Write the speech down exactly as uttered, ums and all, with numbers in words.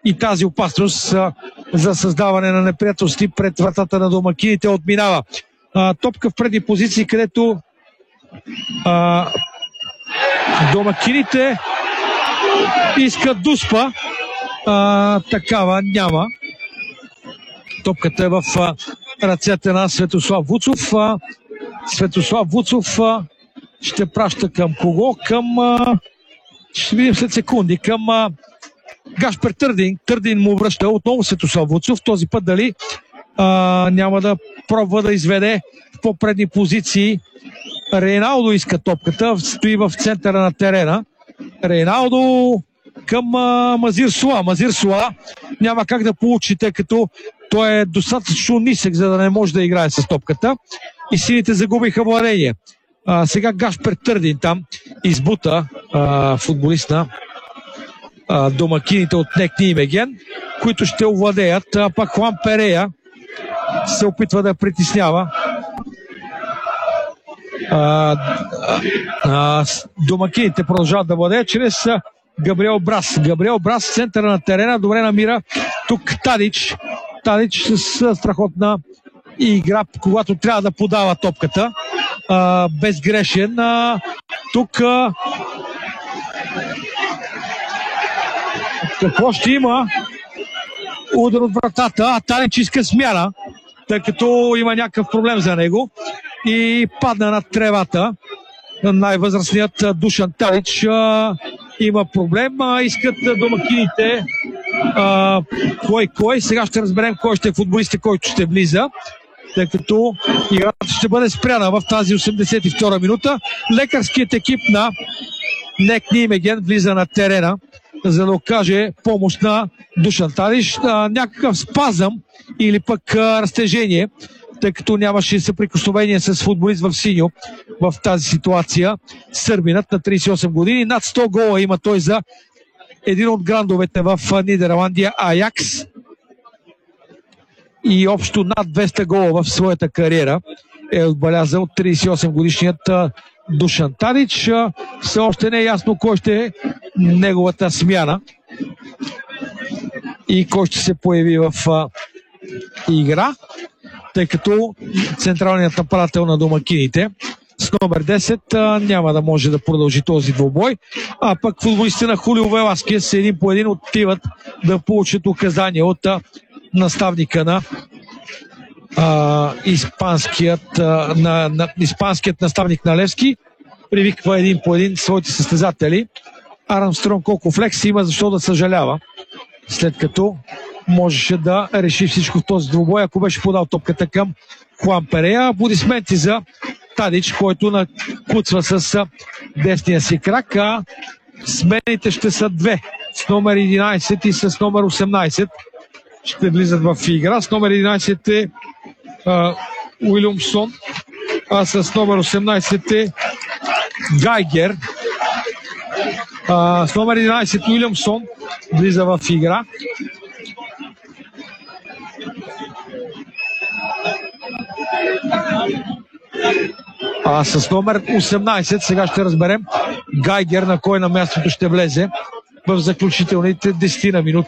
и тази опасност а, за създаване на неприятелности пред вратата на домакините отминава. А, топка в предни позиции, където а, домакините искат дуспа. А, такава няма. Топката е в а, ръцете на Светослав Вуцов. А, Светослав Вуцов а, ще праща към кого? Към... А, ще видим след секунди. Към а, Гашпер Търдин. Търдин му връща отново Светослав Вуцов. Този път дали а, няма да пробва да изведе в по-предни позиции. Рейналдо иска топката. Стои в центъра на терена. Рейналдо към а, Мазир Суа. Мазир Суа няма как да получи, тъй като той е достатъчно нисък, за да не може да играе с топката. И сините загубиха владение. А, сега Гашпер Търдин там избута а, футболист на а, домакините от Нек Нимеген, които ще овладеят. А, пак Хуан Перея се опитва да притеснява. А, а, домакините продължават да владеят чрез а, Габриел Брас. Габриел Брас в центъра на терена. Добре намира тук Тадич. Тадич с страхотна игра, когато трябва да подава топката. А, безгрешен. А, тук а, какво ще има? Удар от вратата. А Тадич иска смяна, тъй като има някакъв проблем за него. И падна над тревата. Най-възрастният Душан Тадич а, има проблем. А, искат домакините а, кой кой. Сега ще разберем кой ще е футболистът, който ще влиза, тъй като играта ще бъде спряна в тази осемдесет и втора минута. Лекарският екип на Нек Нимеген влиза на терена, за да окаже помощ на Душан Тадич. А, някакъв спазъм или пък а, разтежение, тъй като нямаше съприкосновение с футболист в синьо в тази ситуация. Сърбинът на тридесет и осем години. Над сто гола има той за един от грандовете в Нидерландия, Аякс. И общо над двеста гола в своята кариера е отбелязал тридесет и осем годишният Душан Тадич. Все още не е ясно кой ще е неговата смяна и кой ще се появи в игра, тъй като централният нападател на домакините с номер десет а, няма да може да продължи този двубой, а пък футболистите на Хулио Веласкес един по един отиват да получат указания от а, наставника на а, испанският, а, на, на, испанският наставник на Левски. Привиква един по един своите състезатели. Армстронг колко флекс има защо да съжалява, след като можеше да реши всичко в този двубой, ако беше подал топката към Хуан Перея. Аплодисменти за Тадич, който накуцва с десния си крак. А смените ще са две. С номер единайсет и с номер осемнайсет ще влизат в игра. С номер единайсет е а, Уилямсон, а с номер осемнайсет е Гайгер. А, с номер единайсет Уилямсон влиза в игра. А с номер осемнайсет сега ще разберем Гайгер на кой на мястото ще влезе в заключителните десет на минути.